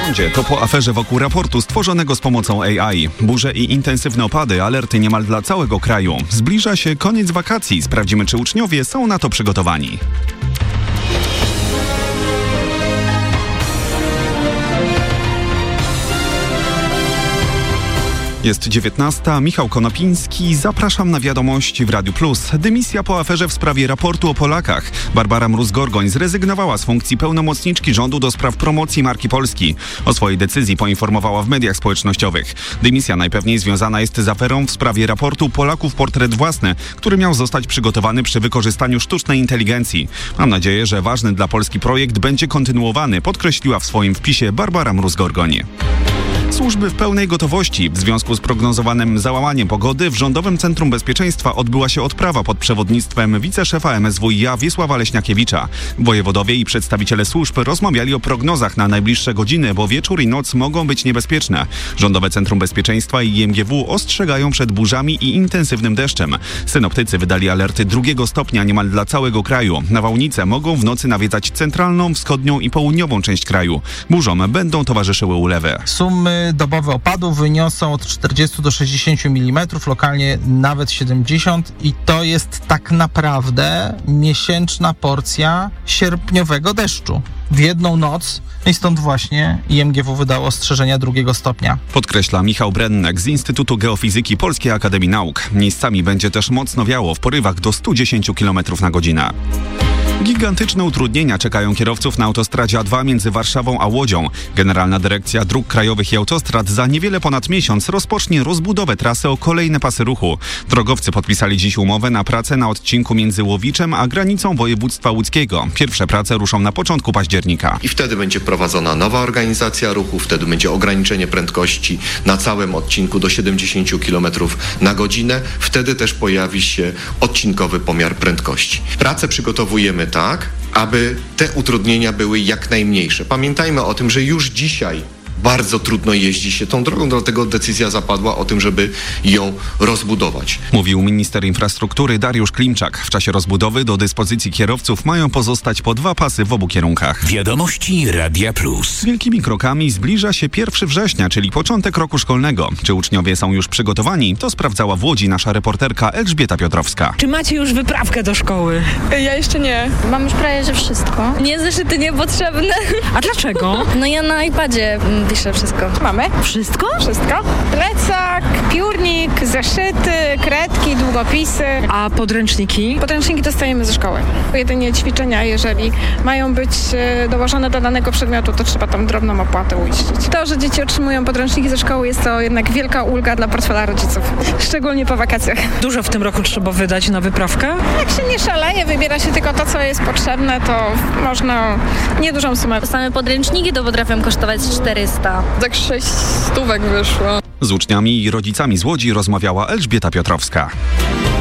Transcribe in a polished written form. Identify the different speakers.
Speaker 1: rządzie to po aferze wokół raportu stworzonego z pomocą AI. Burze i intensywne opady, alerty niemal dla całego kraju. Zbliża się koniec wakacji. Sprawdzimy, czy uczniowie są na to przygotowani. Jest 19. Michał Konopiński. Zapraszam na wiadomości w Radiu Plus. Dymisja po aferze w sprawie raportu o Polakach. Barbara Mróz-Gorgoń zrezygnowała z funkcji pełnomocniczki rządu do spraw promocji marki Polski. O swojej decyzji poinformowała w mediach społecznościowych. Dymisja najpewniej związana jest z aferą w sprawie raportu Polaków Portret Własny, który miał zostać przygotowany przy wykorzystaniu sztucznej inteligencji. Mam nadzieję, że ważny dla Polski projekt będzie kontynuowany, podkreśliła w swoim wpisie Barbara Mróz-Gorgoń. Służby w pełnej gotowości. W związku z prognozowanym załamaniem pogody w Rządowym Centrum Bezpieczeństwa odbyła się odprawa pod przewodnictwem wiceszefa MSWiA Wiesława Leśniakiewicza. Wojewodowie i przedstawiciele służb rozmawiali o prognozach na najbliższe godziny, bo wieczór i noc mogą być niebezpieczne. Rządowe Centrum Bezpieczeństwa i IMGW ostrzegają przed burzami i intensywnym deszczem. Synoptycy wydali alerty 2 stopnia niemal dla całego kraju. Nawałnice mogą w nocy nawiedzać centralną, wschodnią i południową część kraju. Burzom będą towarzyszyły ulewy.
Speaker 2: Sumy dobowe opadów wyniosą od 40 do 60 mm, lokalnie nawet 70 i to jest tak naprawdę miesięczna porcja sierpniowego deszczu. W jedną noc i stąd właśnie IMGW wydało ostrzeżenia 2 stopnia.
Speaker 1: Podkreśla Michał Brennek z Instytutu Geofizyki Polskiej Akademii Nauk. Miejscami będzie też mocno wiało w porywach do 110 km na godzinę. Gigantyczne utrudnienia czekają kierowców na autostradzie A2 między Warszawą a Łodzią. Generalna Dyrekcja Dróg Krajowych i Autostrad za niewiele ponad miesiąc rozpocznie rozbudowę trasy o kolejne pasy ruchu. Drogowcy podpisali dziś umowę na pracę na odcinku między Łowiczem a granicą województwa łódzkiego. Pierwsze prace ruszą na początku października.
Speaker 3: I wtedy będzie prowadzona nowa organizacja ruchu, wtedy będzie ograniczenie prędkości na całym odcinku do 70 km na godzinę. Wtedy też pojawi się odcinkowy pomiar prędkości. Pracę przygotowujemy tak, aby te utrudnienia były jak najmniejsze. Pamiętajmy o tym, że już dzisiaj bardzo trudno jeździ się tą drogą, dlatego decyzja zapadła o tym, żeby ją rozbudować.
Speaker 1: Mówił minister infrastruktury Dariusz Klimczak. W czasie rozbudowy do dyspozycji kierowców mają pozostać po 2 pasy w obu kierunkach.
Speaker 4: Wiadomości Radia Plus.
Speaker 1: Wielkimi krokami zbliża się 1 września, czyli początek roku szkolnego. Czy uczniowie są już przygotowani? To sprawdzała w Łodzi nasza reporterka Elżbieta Piotrowska.
Speaker 5: Czy macie już wyprawkę do szkoły?
Speaker 6: Ja jeszcze nie.
Speaker 7: Mam już prawie, że wszystko. Nie, zeszyty niepotrzebne.
Speaker 5: A dlaczego?
Speaker 7: No ja na iPadzie piszę wszystko.
Speaker 6: Mamy?
Speaker 5: Wszystko?
Speaker 6: Wszystko. Plecak, piórnik, zeszyty, kredki, długopisy.
Speaker 5: A podręczniki?
Speaker 6: Podręczniki dostajemy ze szkoły. Jedynie ćwiczenia, jeżeli mają być dołożone do danego przedmiotu, to trzeba tam drobną opłatę uiścić. To, że dzieci otrzymują podręczniki ze szkoły, jest to jednak wielka ulga dla portfela rodziców. Szczególnie po wakacjach.
Speaker 5: Dużo w tym roku trzeba wydać na wyprawkę?
Speaker 6: Jak się nie szaleje, wybiera się tylko to, co jest potrzebne, to można niedużą sumę.
Speaker 7: Same podręczniki to potrafią kosztować 400.
Speaker 6: Tak 600 wyszło.
Speaker 1: Z uczniami i rodzicami z Łodzi rozmawiała Elżbieta Piotrowska.